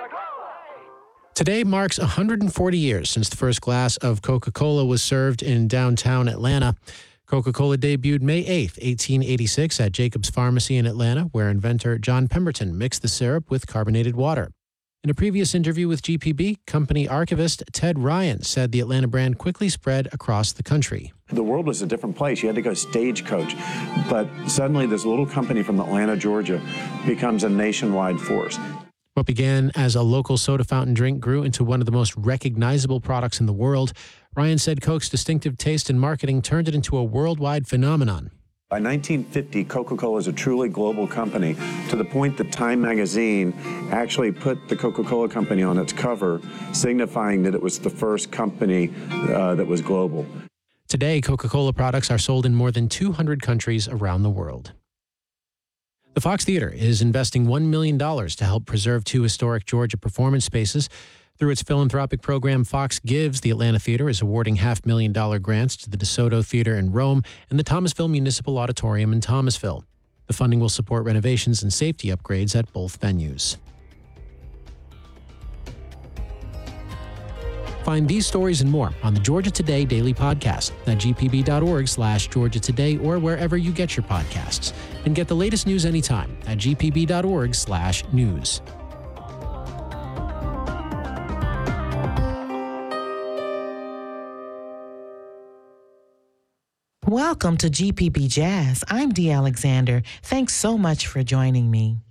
Today marks 140 years since the first glass of Coca-Cola was served in downtown Atlanta. Coca-Cola debuted May 8, 1886 at Jacob's Pharmacy in Atlanta, where inventor John Pemberton mixed the syrup with carbonated water. In a previous interview with GPB, company archivist Ted Ryan said the Atlanta brand quickly spread across the country. The world was a different place. You had to go stagecoach. But suddenly this little company from Atlanta, Georgia, becomes a nationwide force. What began as a local soda fountain drink grew into one of the most recognizable products in the world. Ryan said Coke's distinctive taste and marketing turned it into a worldwide phenomenon. By 1950, Coca-Cola is a truly global company, to the point that Time magazine actually put the Coca-Cola company on its cover, signifying that it was the first company that was global. Today, Coca-Cola products are sold in more than 200 countries around the world. The Fox Theater is investing $1 million to help preserve two historic Georgia performance spaces. Through its philanthropic program, Fox Gives, the Atlanta Theater is awarding $500,000 grants to the DeSoto Theater in Rome and the Thomasville Municipal Auditorium in Thomasville. The funding will support renovations and safety upgrades at both venues. Find these stories and more on the Georgia Today Daily Podcast at gpb.org/Georgia Today or wherever you get your podcasts. And get the latest news anytime at gpb.org/news. Welcome to GPB Jazz. I'm Dee Alexander. Thanks so much for joining me.